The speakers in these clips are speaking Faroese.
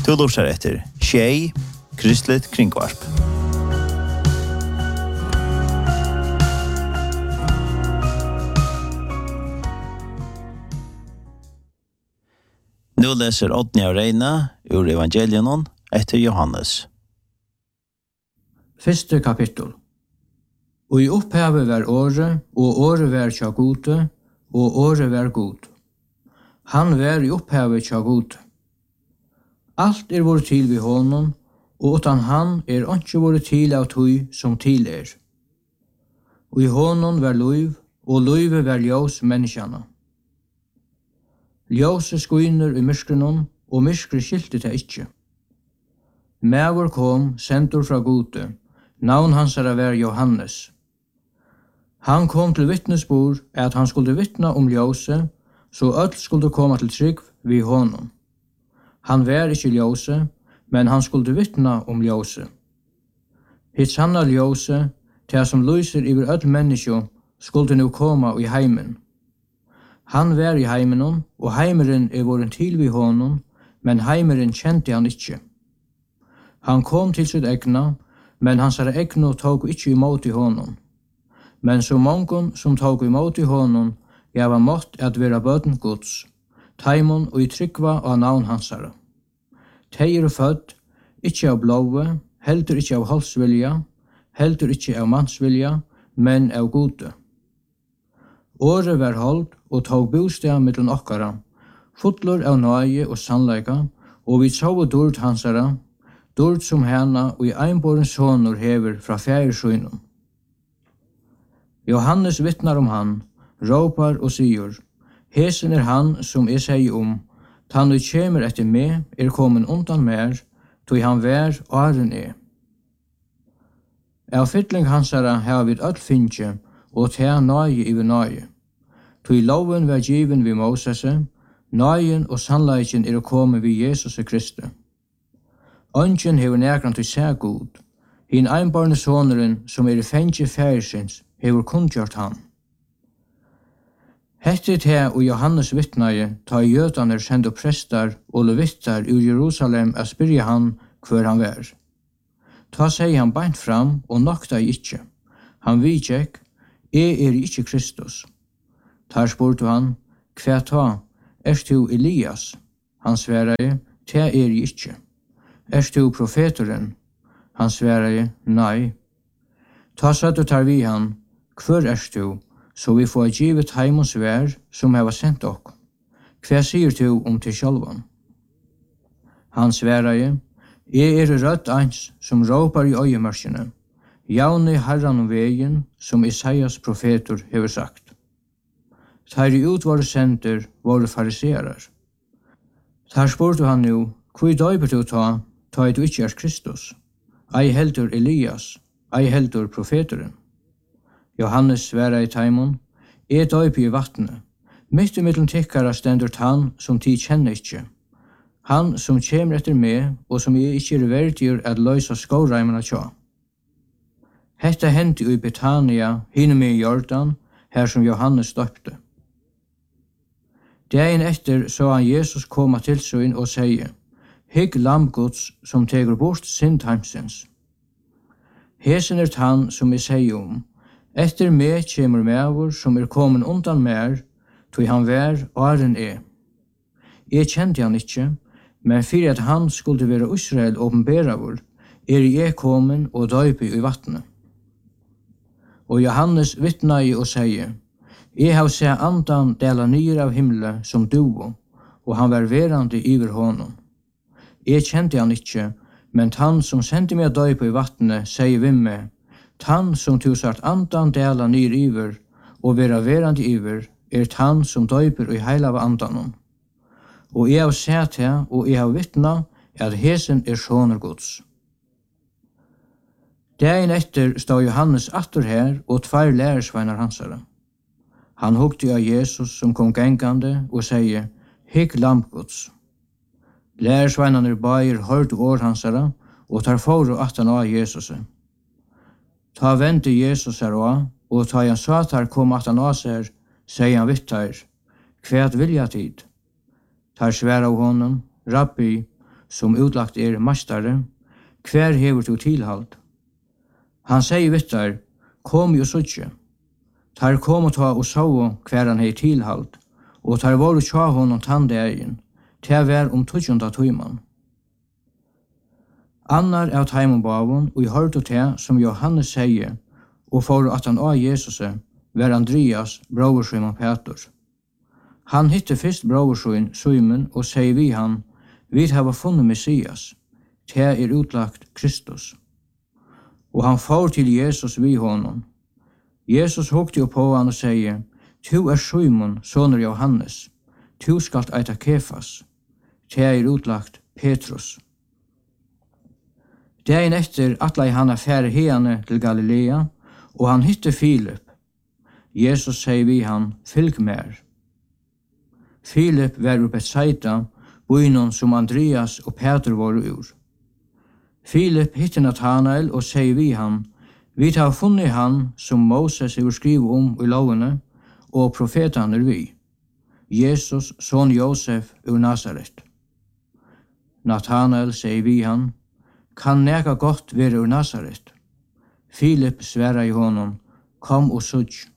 Du lurer etter Tjej, Kristligt Kringvarp. Nu leser Odnia Reina ur Evangelien etter Johannes. Første kapittel. Og i opphavet var året, og året var tja gode, og året var god. Han var i opphavet tja gode. Alt vore til vid honom, og utan han ikke vore til av tøy som til Og i honom var løyv, og løyve var ljós menneskjana. Ljóset skuiner i myskrenon, og myskre skilte det ikkje. Mævor kom, sendur fra gode, navn hansara var Johannes. Han kom til vittnesbord at han skulle vittna om ljóset, så öll skulle koma til trygg vid honom. Han var ikkje ljóset, men han skulle vittna om ljóset. Hitt sanna ljóset, det som lyser iver öll menneskjo, skulle nu koma i heimen. Han var i heimenon, og heimeren voren til vid honom, men heimeren kjente han ikkje. Han kom til sitt egna, men hans egna tog ikkje imot i honom. Men så mongon som tog imot i honom, gav han mått at vera bøden Guds, taimon og i tryggva av navn hansara. Tei født, ikkje av blåve, heldur ikkje av halsvilja, heldur ikkje av mansvilja, men av gode. Året var holdt og tog bostad mellom okkara, fotlor av nøye og sannleika, og vi så dord hansara, dord som hana og i einborens sonor hever fra fjærsøynum. Johannes vittnar om han, råpar og sier, hesen han som sier om, han og kjemer etter meg kommen undan mer, tog han vær åren Av fytling hansara har vi öll finnje, og ta nøye iver nøye. Tog loven var given vid Mosese, nøyen og sannleiken kommet vid Jesus Kristi. Ønsken hever nægran til seg god, hin einbarne soneren som i fengje færsins hever kundgjort han. Hette te og Johannes vittnaje ta jødaner sende prestar og levittar ur Jerusalem a spyrja han hver han var. Ta seg han beint fram og nokta ikkje. Han vidtjekk, ikkje Kristus. Tar spurte han, hva ta, du Elias? Han svereie, te ikkje. Du profeteren? Han svereie, nei. Ta søtte tar vi han, hver du, så vi får givet heimons vær som heva sendt okk. Hva sier du om til sjálvan? Han svereie, rødt eins som råpar i øyemørkene, jaune herran om vegen som Isaias profetor hever sagt. Tar i ut våre senter, våre fariserer. Tar spurte han nu, hvor døyper du ta du ikkje Kristus? Ei heldur Elias, ei heldur profetoren. Johannes sværa i taimon, døyper i vattnet. Mitt i middelen tikkara stendur han som ti kjenner ikkje. Han som kjemer etter meg, og som ikkje verdigur at løysa skåreimena tja. Hetta hendi i Betania, hine med i Jordan, her som Johannes døpte. Dagen etter så han Jesus koma til søyn og seie, hygg lamgods som tegur bort syndheimsins. Hesen han som seie om, etter meg kjemur mevor som kommen undan mer, tog han vær åren Jeg kjente han ikkje, men fyrir at han skulle være Israel åpenberavur, jeg kommen og døypi i vattnet. Og Johannes vittnai og seie, jeg har sett andan dela nyr av himle som duo, og han var verande iver honom. Jeg kjente han ikkje, men han som sendte meg døypi i vattnet, seie vi meg, han som tusart andan dela nyr iver, og vera verande iver, han som døyper i heila av andanon. Og jeg har sett her, og jeg har vittna, at hesen sonur Guds. Dagen etter stod Johannes atter her, og 2 lærersveinar hansara. Han hugte av Jesus som kom gengande, og sier, hygg lampgods. Lærersveinane bair hørte år hansara, og tar foro atan av Jesus. Ta vente Jesus her og ta han satar kom atan av seg, sier han vittar, hva vilja tid? Tar sværa av honom, Rabbi, som utlagt mastare, hver hever du tilhald? Han sier vittar, kom jo suttje. Tar kom og ta og så hver han hei tilhald, og tar våre tja honom tandægen, til vær 20. tøyman. Annar av teimonbavon, og i hørte til, som Johannes sier, og for at han av Jesus var Andreas, bror Simon Peter. Han hitte fyrst bror Simon og sier vi han, vi har funnet Messias, til utlagt Kristus. Og han får til Jesus vi honom. Jesus hukte på han og sier, «Tu Simon, soner Johannes, tu skalt eita Kefas, til utlagt Petrus.» Dagen etter atlei han affære hene til Galilea, og han hitte Filip. Jesus sier vi han, «Fylg mer.» Filip var ur Bethsaida, byen som Andreas og Peter var ur. Filip hitte Nathanael og sier vi han, «Vi har funnet han som Moses har skrivet i lovene, og profetene vi, Jesus, son Josef ur Nazaret.» Nathanael sier vi han, «Kan neka godt være ur Nazaret?» Filip sværa i honom, «Kom og sudj.»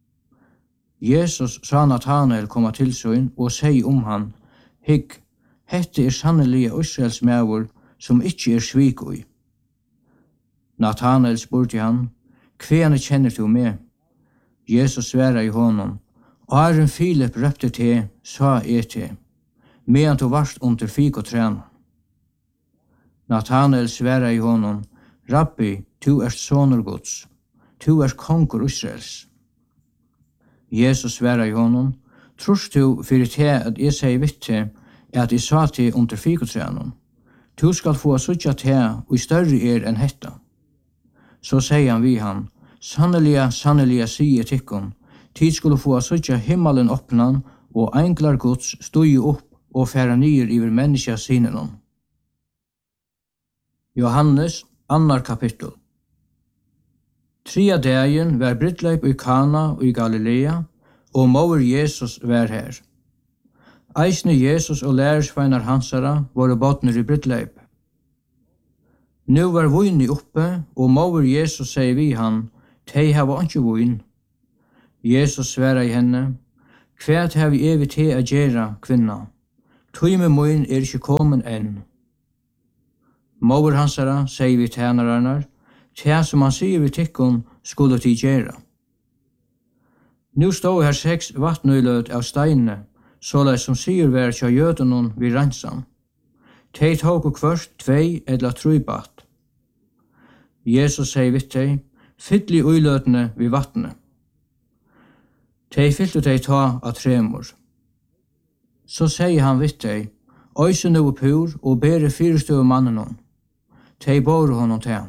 Jesus sa Nathanael koma til søyn og sier han, «Hygg, hette sannelig Israels mævur som ikkje svik ui.» Nathanael spurte han, «Hvene kjenner du meg?» Jesus sværa i honom, «Aren Filip røpte til, sa til, medan du varst under fikotræna.» Nathanael sværa i honom, «Rabbi, tu sonur Guds, tu kongur Israels.» Jesus sværa i honom, «Trust du fyrir til at jeg sier vitt til at jeg sa til under fikotræna? Tu skal få sutja til og større enn hetta.» Så sier han vi han, «Sannelig, sier tikkun, tid skulle få sutja himmelen åpnan, og englar Guds stod opp og færa nyer iver menneska sinenon.» Johannes, 2. kapittel. 3 dagen var brydleip i Kana og i Galilea, og mor Jesus var her. Eisne Jesus og lærersveinar hansara var båtner i brydleip. Nu var vojni oppe, og mor Jesus sier vi han, «Tei hava ikke vojn.» Jesus sværa i henne, «Kvært har vi evig til a gjera, kvinna? Tøyme moin ikke kommen enn.» Mor hansara sier vi tænararnar, «Tæ som han sier vi tikkun skulle de gjera.» Nu stod her 6 vattnøyløt av steinene, såleis som sier vær tja jødenon vi ransan. Tei tåg kvørst 2 eller 3 batt. Jesus sier vitt tei, «Fyll i uiløtene vi vattne.» Tei fyllte tei ta av 3. Så sier han vitt tei, «Øyse nu pur og bere 4 mannenon.» Tei bor honom til.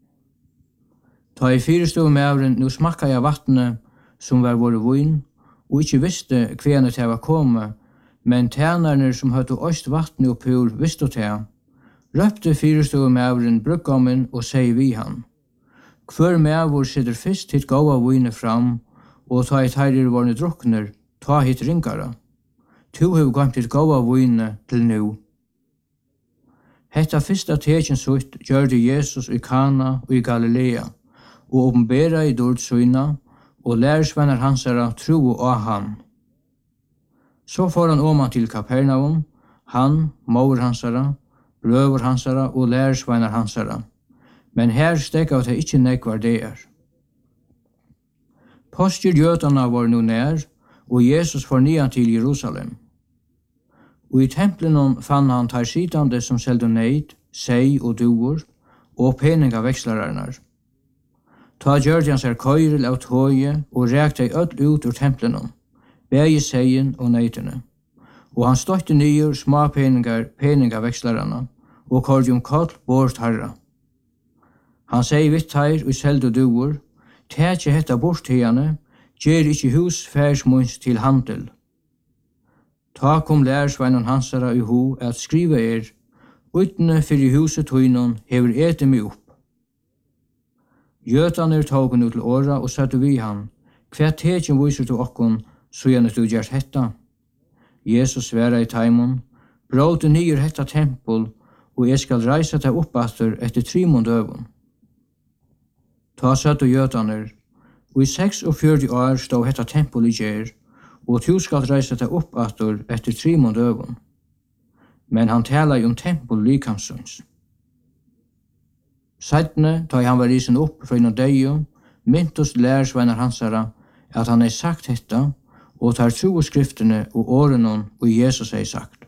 Ta i 4 mævren nu smakka jeg vattne som var våre vojn, og ikkje visste hvene til var komme, men tænarne som høtte øst vattne og pur visste til, røpte 4 mævren brukkommen og sier vi han. Hver mævor sitter fyrst hitt gåa vojne fram, og ta i teirir vårne drukner, ta hitt ringara. Tu hev gamt hitt gåa vojne til nu. Hetta fyrsta tekin sutt gjørde Jesus i Kana og i Galilea, og åpenbera i dord søyna, og lærersvenner hansara tro av han. Så får han åman til Kapernaum, han, mor hansara, brøver hansara og lærersvenner hansara. Men her stekka det ikkje nekvar det. Postjer jødana var nu nær, og Jesus får nian til Jerusalem. Og i templen fann han tar sitande som seldu neid, sei og duor, og peningavekslaranar. Ta gjørde han seg køyrel av tøye og rekte ei öll ut ur templen, bægi seien og neitene. Og han støtte nyer små peningavekslaranar, og kordjum koll bort harra. Han sier vitt her og seldu duor, «Tætje hetta bort hiane, gjer ikkje hus færsmunds til handel.» Ta kom lærersveinon hansara i ho at skriva «Utne fyrir huset tøynon hever ete mi opp.» Jøtaner tågen ut til åra og satte vi han, «Hva tekin viser du okkon, så gjerne du gjert hetta?» Jesus sværa i taimon, «Bråte nyer hetta tempel, og jeg skal reise til oppbatter etter 3 døgn. Ta søtt og jøtaner, og i 46 år stod hetta tempel i gjer, og du skal reise til oppbatter etter 3 døgn. Men han taler om tempel likamsøns. Seidne, da han var risen opp fra en døgn, myntos lærersvenner hansara at han sagt hetta, og tar tro skriftene og årene og Jesus sagt.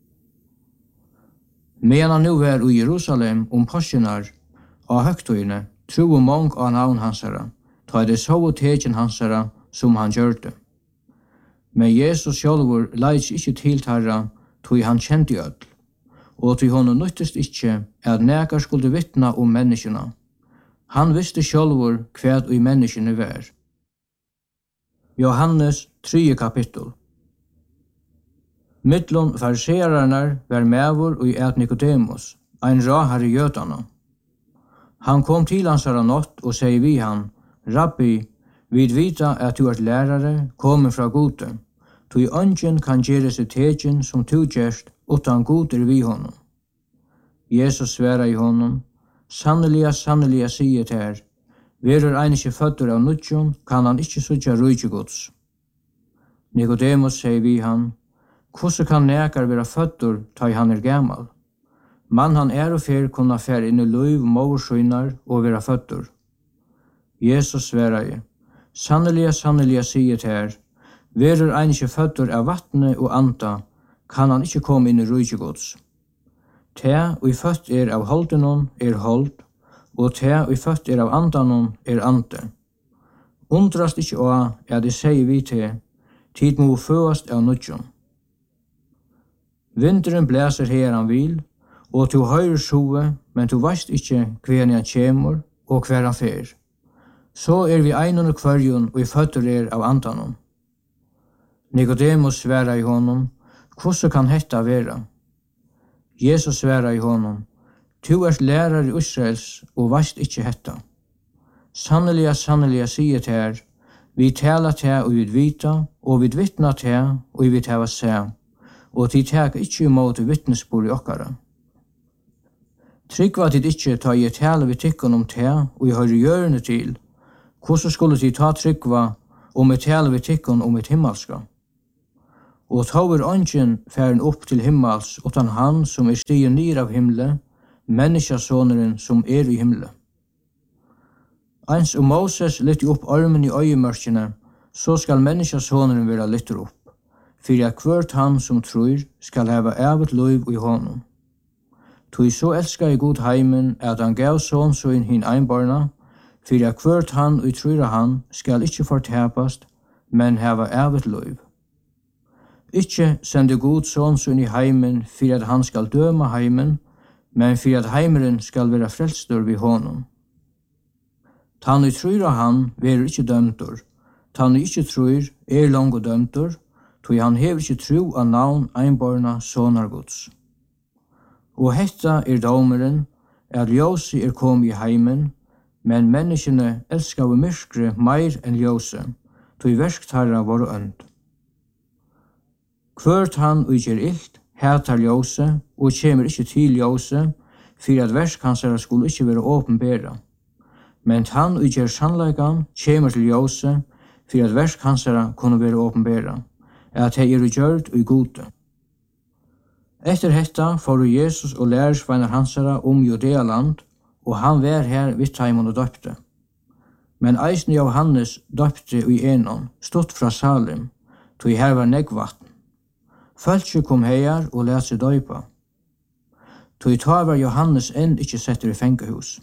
Medan han nu var i Jerusalem påskenar av høgtøyene, tro mong av navn hansara, ta det så og tegjen hansara som han gjørte. Men Jesus sjálvur leis ikkje til tarra, tog han kjente ødel, og tog honom nyttest ikkje at nekar skulle vittna menneskene. Han visste sjálvur hva i menneskene var. Johannes 3 kapittel. Mittlum fariseerarnar var mævur og et Nikodemus, ein rahar i jøtana. Han kom til hansara nått og sier vi han, Rabbi, vi vita at du lærare, komen fra gode, tog ønsken kan gjøre seg tegjen som du gjerst, utan god vi honom. Jesus sværa i honom, sannelig sier til her, verur ein ikkje fødder av nudjon, kan han ikkje sutja rujtje gods. Nikodemus sier vi han, hvordan kan nekar vera fødder ta han gamal? Man han og fer kunna fer inn i løyv morsøynar og vera fødder. Jesus sværa i, sannelig sier til her, verur ein ikkje fødder av vattne og anda, kan han ikkje komme inn i rujtje gods. Te og født av holdenon hold, og te og født av andanon ande. Undrast ikkje å at det sier vi til, tid må føast av nudjon. Vinteren blæser her han vil, og du høyrer sjove, men du veist ikkje hver han kjemur og hver han fer. Så vi einon og kvarjon og føtter av andanon. Nikodemus sværa i honom, hvordan kan hetta vera? Jesus sværa i honom, du lærer i Israels og veist ikkje hetta. Sannelig sier til her, vi tala til og vi vita, og vi vittna til og vi tava se, og de teka ikkje imot vittnesbord i okkara. Tryggva tid ikkje ta i tala vi tykkon te, og jeg høyre gjørende til, hvordan skulle de ta tryggva i tala vi tykkon et himmelska? Og ta ønsken færen opp til himmels, utan han som stigen nir av himle, menneskesåneren som i himle. Eins Moses lytte opp armen i øyemørkene, så skal menneskesåneren være lytter opp, for at hvert han som tror skal hava evet liv i honom. Tog så elskar i god heimen at han gav sånn så inn hin einbarna, for at hvert han og tror han skal ikkje fortapast, men hava evet liv. Ikkje sende god sånn så inn i heimen for at han skal døma heimen, men for at heimeren skal være frelstor vid honom. Tann tror han verer ikkje dømtor, tann ikkje tror langt dømtor, tog han hever ikkje tro av navn einborna sonar gods. Og hetta domeren, at ljósi kom i heimen, men menneskene elskar av myrkre meir enn ljóse, tog versktarra var ønd. Hvert han utgjer illt, hetar ljóse, og kjemur ikkje til ljóse, for at verskansara skulle ikkje være åpenbæra. Men han utgjer sannleikan, kjemur til ljóse, for at verskansara kunne være åpenbæra, at hei gjørt og gode. Etter hetta får Jesus og lærersveinar hansara Judealand, og han var her vidt heimon og døpte. Men eisen Johannes døpte i Enon, stått fra Salem, tog her var neggvatn. Fölkje kom heir og let seg døypa. Tog ta var Johannes enn ikkje setter i fengehus.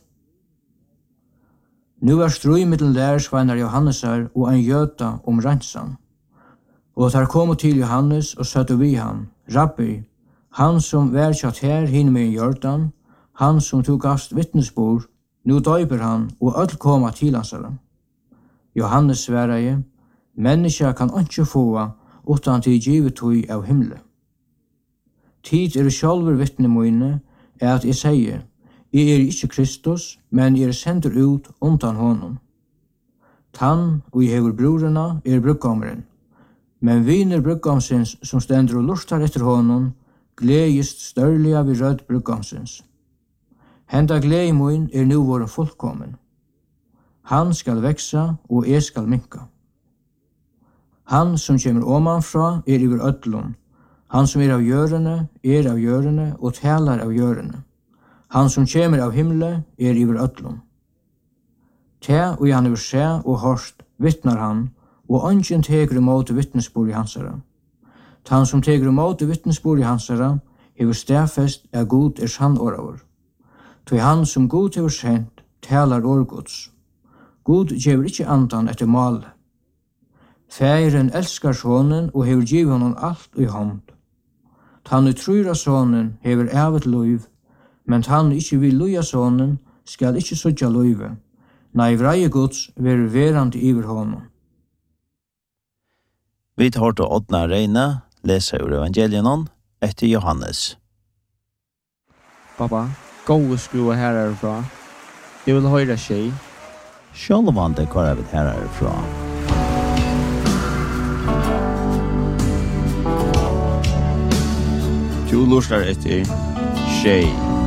Nu var strøy mittel lærersveinar Johannesar og ein jøta rensan. Og der kom til Johannes og søtte vi han, Rabbi, han som var kjatt her hinne med Jordan, han som tog gast vittnesbord, nu døyper han og öll koma til hansara. Johannes sværa menneska kan ikkje få utan til givet tog av himle. Tid sjálfur vittne mine at jeg sier, jeg ikkje Kristus, men jeg sender ut undan honom. Tann og jeg hever brorena brudgommeren, men viner brudgomsins som stender og lurtar etter honom, gledist størliga vid rød bruggamsins. Henda gledi mun nu våren fullkommen. Han skal veksa og jeg skal minka. Han som kommer omanfra iver ödlun. Han som av jørene og talar av jørene. Han som kommer av himle iver ödlun. Ta og han se og hørst vittnar han, og ongen tegur imot vittnesbord i hansara. Han som tegur imot vittnesbord i hansara, hever stafest God sannåravur. Toi han som God hever sendt, talar årgods. God gjever ikkje andan etter male. Færen elskar sonen og hever givet honom alt i hånd. Han utrura sonen hever evet loiv, men han ikkje vil loja sonen skal ikkje sudja loive. Nei vreie gods ver verand iver honom. Vi tar til Ådna Reine, lesa ur evangelien etter Johannes. Pappa, gå skrua herifra. Jeg vil høyre tjej. Sjálvande kvar jeg vil herifra. Du lustar etter tjej.